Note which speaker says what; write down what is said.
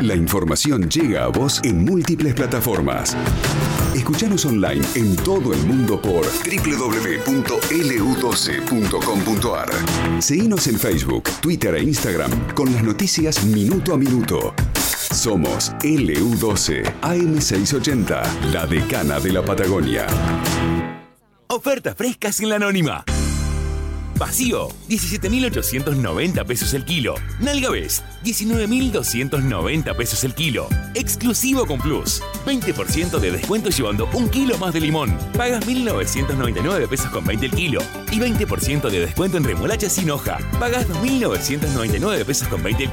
Speaker 1: La información llega a vos en múltiples plataformas. Escuchanos online en todo el mundo por www.lu12.com.ar. Seguinos en Facebook, Twitter e Instagram con las noticias minuto a minuto. Somos LU12 AM680, la decana de la Patagonia.
Speaker 2: Ofertas frescas en La Anónima. Vacío, 17.890 pesos el kilo. Nalga Best, 19.290 pesos el kilo. Exclusivo con Plus, 20% de descuento llevando un kilo más de limón. Pagas 1.999 pesos con 20 el kilo. Y 20% de descuento en remolacha sin hoja. Pagas 2.999 pesos con 20 el